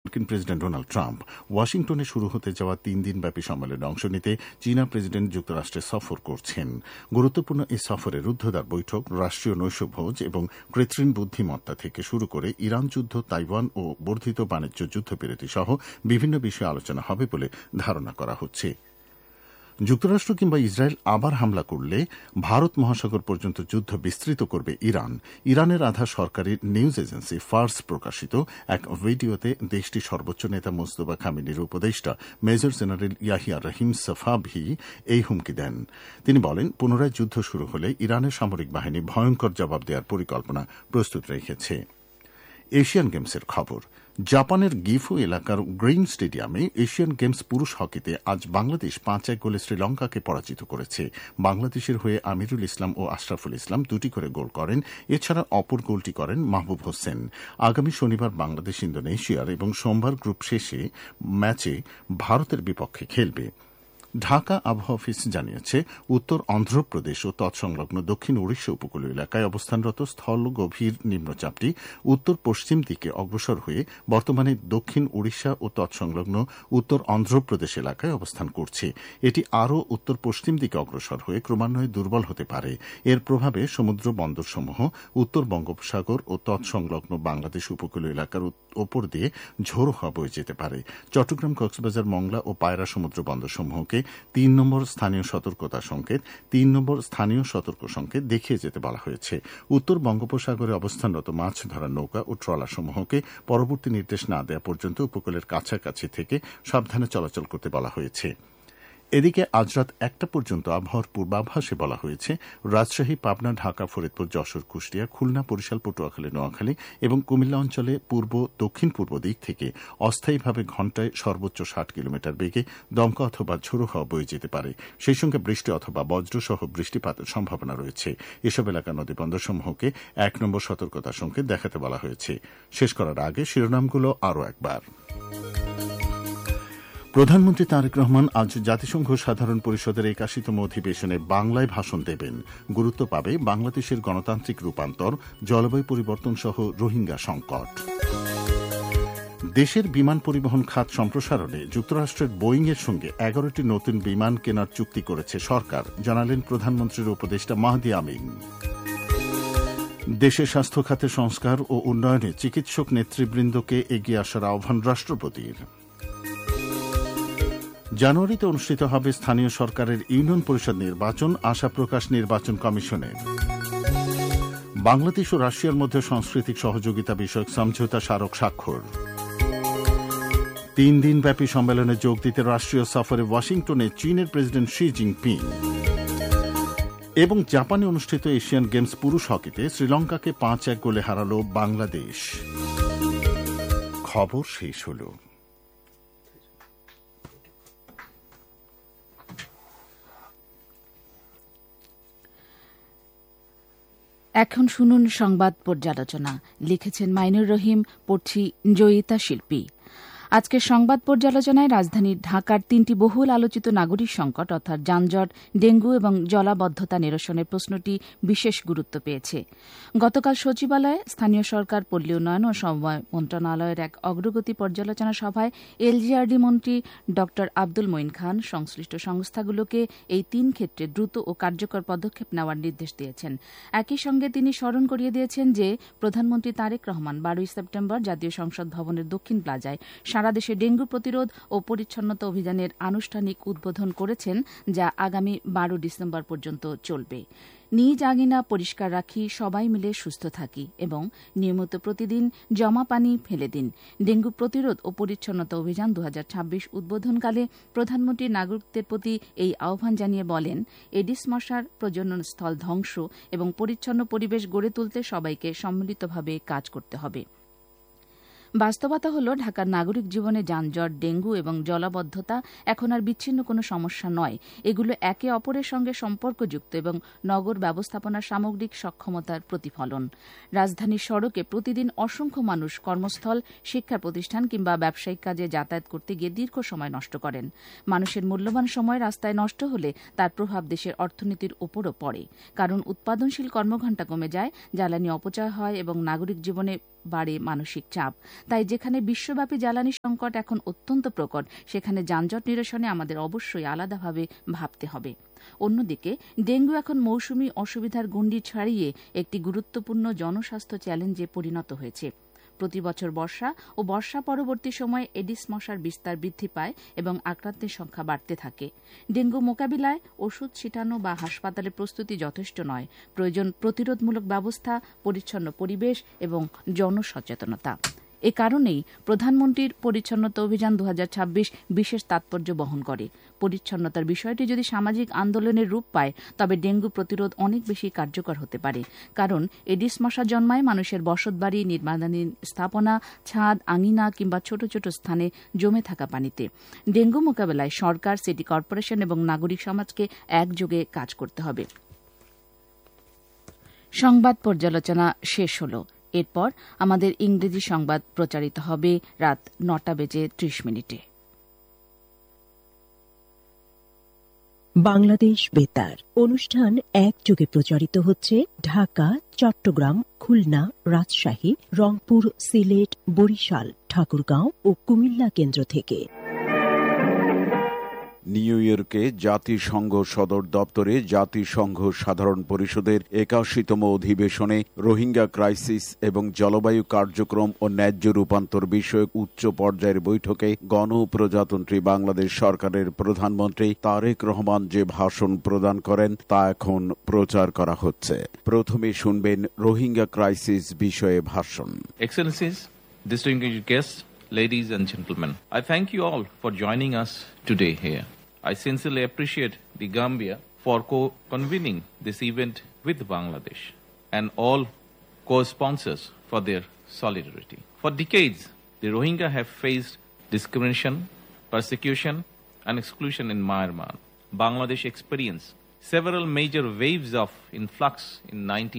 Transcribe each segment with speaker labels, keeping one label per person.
Speaker 1: President Donald Trump ওয়াশিংটনে শুরু হতে যাওয়া 3 দিনব্যাপী সম্মেলনে অংশ নিতে চীনা প্রেসিডেন্ট যুক্তরাষ্ট্রে সফর করছেন। গুরুত্বপূর্ণ এই সফরে রুদ্ধদ্বার বৈঠক, রাষ্ট্রীয় নৈশভোজ এবং কৃত্রিম বুদ্ধিমত্তা থেকে শুরু করে ইরান যুদ্ধ, তাইওয়ান ও বর্ধিত বাণিজ্য যুদ্ধবিরতি সহ বিভিন্ন বিষয়ে আলোচনা হবে বলে ধারণা করা হচ্ছে। যুক্তরাষ্ট্র কিংবা ইসরায়েল আবার হামলা করলে ভারত মহাসাগর পর্যন্ত যুদ্ধ বিস্তৃত করবে ইরান। ইরানের আধা সরকারি নিউজ এজেন্সি ফার্স প্রকাশিত এক ভিডিওতে দেশটির সর্বোচ্চ নেতা মোস্তফা খামেনির উপদেষ্টা মেজর জেনারেল ইয়াহিয়া রহিম সাফাভি এই হুমকি দেন। তিনি বলেন, পুনরায় যুদ্ধ শুরু হলে ইরানের সামরিক বাহিনী ভয়ঙ্কর জবাব দেওয়ার পরিকল্পনা প্রস্তুত রেখেছে। এশিয়ান গেমসের খবর। জাপানের গিফু এলাকার গ্রিন স্টেডিয়ামে এশিয়ান গেমস পুরুষ হকিতে আজ বাংলাদেশ 5-1 গোলে শ্রীলঙ্কাকে পরাজিত করেছে। বাংলাদেশের হয়ে আমিরুল ইসলাম ও আশরাফুল ইসলাম দুটি করে গোল করেন। এছাড়া অপর গোলটি করেন মাহবুব হোসেন। আগামী শনিবার বাংলাদেশ ইন্দোনেশিয়ার এবং সোমবার গ্রুপ শেষে ম্যাচে ভারতের বিপক্ষে খেলবে। ঢাকা আবহাওয়া অফিস জানিয়েছে, উত্তর অন্ধ্রপ্রদেশ ও তৎসংলগ্ন দক্ষিণ ওড়িশা উপকূলীয় এলাকায় অবস্থানরত স্থল গভীর নিম্নচাপটি উত্তর পশ্চিম দিকে অগ্রসর হয়ে বর্তমানে দক্ষিণ ওড়িশা ও তৎসংলগ্ন উত্তর অন্ধ্রপ্রদেশ এলাকায় অবস্থান করছে। এটি আরও উত্তর পশ্চিম দিকে অগ্রসর হয়ে ক্রমান্বয়ে দুর্বল হতে পারে। এর প্রভাবে সমুদ্র বন্দরসমূহ উত্তর বঙ্গোপসাগর ও তৎসংলগ্ন বাংলাদেশ উপকূলীয় এলাকার ওপর দিয়ে ঝোড়ো হাওয়া বয়ে যেতে পারে। চট্টগ্রাম, কক্সবাজার, মংলা ও পায়রা সমুদ্র বন্দরসমূহকে 3 নম্বর স্থানীয় সতর্কতা সংকেত, 3 নম্বর স্থানীয় সতর্ক সংকেত দেখিয়ে যেতে বলা হয়েছে। উত্তর বঙ্গোপসাগরে অবস্থানরত মাছ ধরার নৌকা ও ট্রলারসমূহকে পরবর্তী নির্দেশ না দেওয়া পর্যন্ত উপকূলের কাছাকাছি থেকে সাবধানে চলাচল করতে বলা হয়েছে। এদিকে আজ রাত 1টা পর্যন্ত আবহাওয়ার পূর্বাভাসে বলা হয়েছে, রাজশাহী, পাবনা, ঢাকা, ফরিদপুর, যশোর, কুষ্টিয়া, খুলনা, বরিশাল, পটুয়াখালী, নোয়াখালী এবং কুমিল্লা অঞ্চলে পূর্ব দক্ষিণ পূর্ব দিক থেকে অস্থায়ীভাবে ঘণ্টায় সর্বোচ্চ 60 কিলোমিটার বেগে দমকা অথবা ঝোড়ো হাওয়া বয়ে যেতে পারে। সেই সঙ্গে বৃষ্টি অথবা বজ্রসহ বৃষ্টিপাতের সম্ভাবনা রয়েছে। এসব এলাকার নদীবন্দরসমূহকে 1 নম্বর সতর্কতা সংকেত দেখাতে বলা হয়েছে। শেষ করার আগে শিরোনামগুলো আরও একবার। প্রধানমন্ত্রী তারেক রহমান আজ জাতিসংঘ সাধারণ পরিষদের 81তম অধিবেশনে বাংলায় ভাষণ দেবেন। গুরুত্ব পাবে বাংলাদেশের গণতান্ত্রিক রূপান্তর, জলবায়ু পরিবর্তন সহ রোহিঙ্গা সংকট। দেশের বিমান পরিবহন খাত সম্প্রসারণে যুক্তরাষ্ট্রের বোয়িং এর সঙ্গে 11টি নতুন বিমান কেনার চুক্তি করেছে সরকার, জানালেন প্রধানমন্ত্রীর উপদেষ্টা মাহদি আমিন। দেশের স্বাস্থ্য খাতে সংস্কার ও উন্নয়নে চিকিৎসক নেতৃবৃন্দকে এগিয়ে আসার আহ্বান রাষ্ট্রপতির। জানুয়ারিতে অনুষ্ঠিত হবে স্থানীয় সরকারের ইউনিয়ন পরিষদ নির্বাচন, আশা প্রকাশ নির্বাচন কমিশনের। বাংলাদেশ ও রাশিয়ার মধ্যে সাংস্কৃতিক সহযোগিতা বিষয়ক সমঝোতা স্মারক স্বাক্ষর। 3 দিনব্যাপী সম্মেলনে যোগ দিতে রাষ্ট্রীয় সফরে ওয়াশিংটনে চীনের প্রেসিডেন্ট শি জিনপিং। এবং জাপানে অনুষ্ঠিত এশিয়ান গেমস পুরুষ হকিতে শ্রীলঙ্কাকে 5-1 গোলে হারাল বাংলাদেশ। খবর শেষ হল।
Speaker 2: এখন শুনুন সংবাদ পর্যালোচনা। লিখেছেন মাইনুর রহিম, পড়ছি জয়িতা শিল্পী। আজকের সংবাদ পর্যালোচনায় রাজধানী ঢাকার 3টি বহুল আলোচিত নাগরিক সংকট অর্থাৎ যানজট, ডেঙ্গু এবং জলাবদ্ধতা নিরসনের প্রশ্নটি বিশেষ গুরুত্ব পেয়েছে। গতকাল সচিবালয়ে স্থানীয় সরকার, পল্লী উন্নয়ন ও সমবায় মন্ত্রণালয়ের এক অগ্রগতি পর্যালোচনা সভায় এলজিআরডি মন্ত্রী ড আব্দুল মঈন খান সংশ্লিষ্ট সংস্থাগুলোকে এই 3 ক্ষেত্রে দ্রুত ও কার্যকর পদক্ষেপ নেওয়ার নির্দেশ দিয়েছেন। একই সঙ্গে তিনি স্মরণ করিয়ে দিয়েছেন যে প্রধানমন্ত্রী তারেক রহমান 12 সেপ্টেম্বর জাতীয় সংসদ ভবনের দক্ষিণ প্লাজায় সারা দেশে ডেঙ্গু প্রতিরোধ ও পরিচ্ছন্নতা অভিযানের আনুষ্ঠানিক উদ্বোধন করেছেন, যা আগামী 12 ডিসেম্বর পর্যন্ত চলবে। নিজ আঙিনা পরিষ্কার রাখি, সবাই মিলে সুস্থ থাকি এবং নিয়মিত প্রতিদিন জমা পানি ফেলে দিন। ডেঙ্গু প্রতিরোধ ও পরিচ্ছন্নতা অভিযান 2026 উদ্বোধনকালে প্রধানমন্ত্রী নাগরিকদের প্রতি এই আহ্বান জানিয়ে বলেন, এডিস মশার প্রজনন স্থল ধ্বংস এবং পরিচ্ছন্ন পরিবেশ গড়ে তুলতে সবাইকে সম্মিলিতভাবে কাজ করতে হবে। বাস্তবতা হল, ঢাকার নাগরিক জীবনে যানজট, ডেঙ্গু এবং জলাবদ্ধতা এখন আর বিচ্ছিন্ন কোনো সমস্যা নয়। এগুলো একে অপরের সঙ্গে সম্পর্কযুক্ত এবং নগর ব্যবস্থাপনার সামগ্রিক সক্ষমতার প্রতিফলন। রাজধানীর সড়কে প্রতিদিন অসংখ্য মানুষ কর্মস্থল, শিক্ষা প্রতিষ্ঠান কিংবা ব্যবসায়িক কাজে যাতায়াত করতে গিয়ে দীর্ঘ সময় নষ্ট করেন। মানুষের মূল্যবান সময় রাস্তায় নষ্ট হলে তার প্রভাব দেশের অর্থনীতির ওপরও পড়ে, কারণ উৎপাদনশীল কর্মঘণ্টা কমে যায়, জ্বালানি অপচয় হয় এবং নাগরিক জীবনে বাড়ে মানসিক চাপ। তাই যেখানে বিশ্বব্যাপী জ্বালানি সংকট এখন অত্যন্ত প্রকট, সেখানে যানজট নিরসনে আমাদের অবশ্যই আলাদাভাবে ভাবতে হবে। অন্যদিকে ডেঙ্গু এখন মৌসুমি অসুবিধার গণ্ডি ছাড়িয়ে একটি গুরুত্বপূর্ণ জনস্বাস্থ্য চ্যালেঞ্জে পরিণত হয়েছে। প্রতি বছর বর্ষা ও বর্ষা পরবর্তী সময়ে এডিস মশার বিস্তার বৃদ্ধি পায় এবং আক্রান্তের সংখ্যা বাড়তে থাকে। ডেঙ্গু মোকাবিলায় ওষুধ ছিটানো বা হাসপাতালে প্রস্তুতি যথেষ্ট নয়, প্রয়োজন প্রতিরোধমূলক ব্যবস্থা, পরিচ্ছন্ন পরিবেশ এবং জনসচেতনতা। এ কারণেই প্রধানমন্ত্রীর পরিচ্ছন্নতা অভিযান 2026 বিশেষ তাৎপর্য বহন করে। পরিচ্ছন্নতার বিষয়টি যদি সামাজিক আন্দোলনের রূপ পায়, তবে ডেঙ্গু প্রতিরোধ অনেক বেশি কার্যকর হতে পারে। কারণ এডিস মশা জন্মায় মানুষের বসতবাড়ি, নির্মাণাধীন স্থাপনা, ছাদ, আঙিনা কিংবা ছোট ছোট স্থানে জমে থাকা পানিতে। ডেঙ্গু মোকাবেলায় সরকার, সিটি কর্পোরেশন এবং নাগরিক সমাজকে একযোগে কাজ করতে হবে। সংবাদ পর্যালোচনা শেষ হল। এরপর আমাদের ইংরেজি সংবাদ প্রচারিত হবে রাত 9:30।
Speaker 3: বাংলাদেশ বেতার অনুষ্ঠান একযোগে প্রচারিত হচ্ছে ঢাকা, চট্টগ্রাম, খুলনা, রাজশাহী, রংপুর, সিলেট, বরিশাল, ঠাকুরগাঁও ও কুমিল্লা কেন্দ্র থেকে।
Speaker 4: নিউ ইয়র্কে জাতিসংঘ সদর দপ্তরে জাতিসংঘ সাধারণ পরিষদের 81তম অধিবেশনে রোহিঙ্গা ক্রাইসিস এবং জলবায়ু কার্যক্রম ও ন্যায্য রূপান্তর বিষয়ক উচ্চ পর্যায়ের বৈঠকে গণপ্রজাতন্ত্রী বাংলাদেশ সরকারের প্রধানমন্ত্রী তারেক রহমান যে ভাষণ প্রদান করেন তা এখন প্রচার করা হচ্ছে। প্রথমে শুনবেন রোহিঙ্গা ক্রাইসিস বিষয়ে ভাষণ।
Speaker 5: Excellencies, distinguished guests, ladies and gentlemen, I thank you all for joining us today here. I sincerely appreciate the Gambia for convening this event with Bangladesh and all co-sponsors for their solidarity. For decades, the Rohingya have faced discrimination, persecution and exclusion in Myanmar. Bangladesh experienced several major waves of influx in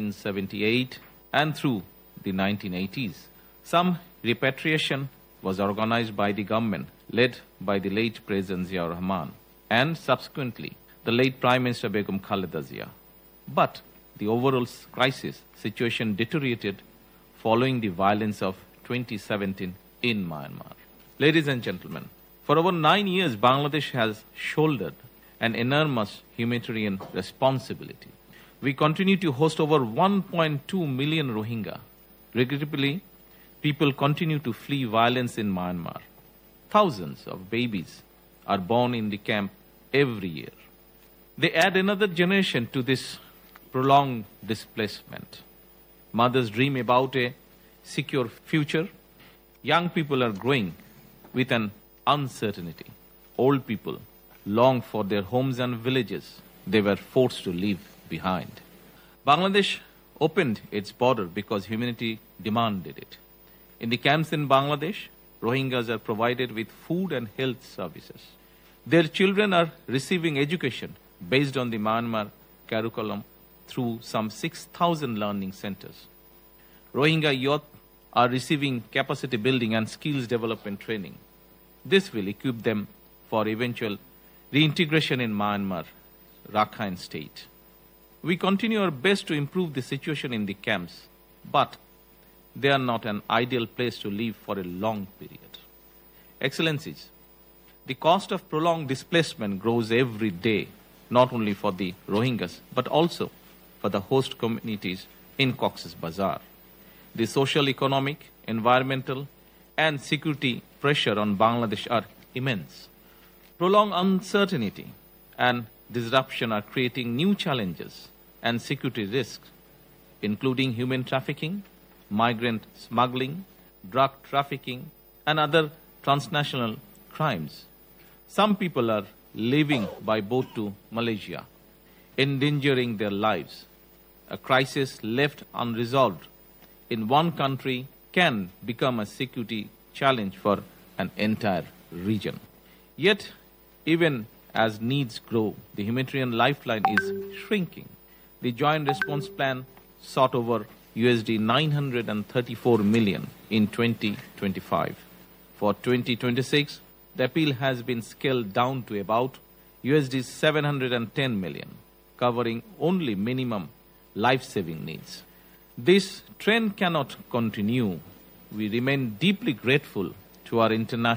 Speaker 5: 1978 and through the 1980s. Some repatriation was organized by the government led by the late President Zia Rahman and subsequently the late Prime Minister Begum Khaleda Zia. But the overall crisis situation deteriorated following the violence of 2017 in Myanmar. Ladies and gentlemen, for over 9 years Bangladesh has shouldered an enormous humanitarian responsibility. We continue to host over 1.2 million Rohingya. Regrettably, people continue to flee violence in Myanmar. Thousands of babies are born in the camp every year. They add another generation to this prolonged displacement. Mothers dream about a secure future. Young people are growing with an uncertainty. Old people long for their homes and villages they were forced to leave behind. Bangladesh opened its border because humanity demanded it. In the camps in Bangladesh, Rohingyas are provided with food and health services. Their children are receiving education based on the Myanmar curriculum through some 6,000 learning centers. Rohingya youth are receiving capacity building and skills development training. This will equip them for eventual reintegration in Myanmar, Rakhine state. We continue our best to improve the situation in the camps, but they are not an ideal place to live for a long period. Excellencies, the cost of prolonged displacement grows every day, not only for the Rohingyas, but also for the host communities in Cox's Bazar. The social, economic, environmental, and security pressure on Bangladesh are immense. Prolonged uncertainty and disruption are creating new challenges and security risks, including human trafficking, migrant smuggling, drug trafficking, and other transnational crimes. Some people are leaving by boat to Malaysia, endangering their lives. A crisis left unresolved in one country can become a security challenge for an entire region. Yet, even as needs grow, the humanitarian lifeline is shrinking. The Joint Response Plan sought over USD 934 million in 2025. For 2026, the appeal has been scaled down to about USD 710 million, covering only minimum life-saving needs. This trend cannot continue we remain deeply grateful to our international